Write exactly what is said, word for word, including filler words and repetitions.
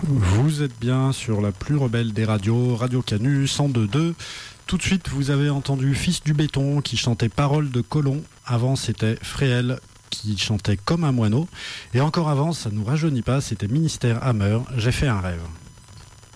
Vous êtes bien sur la plus rebelle des radios, Radio Canu cent deux virgule deux. Tout de suite, vous avez entendu Fils du béton qui chantait Paroles de Colomb. Avant, c'était Fréhel qui chantait Comme un moineau. Et encore avant, ça ne nous rajeunit pas, c'était Ministère Hammer, J'ai fait un rêve.